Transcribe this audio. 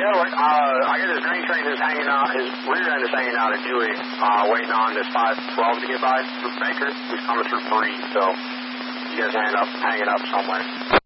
Yeah, I got his grain train is hanging out, his rear end is hanging out at Dewey, waiting on this 512 to get by through Baker. He's coming through 3, so you guys hanging up somewhere.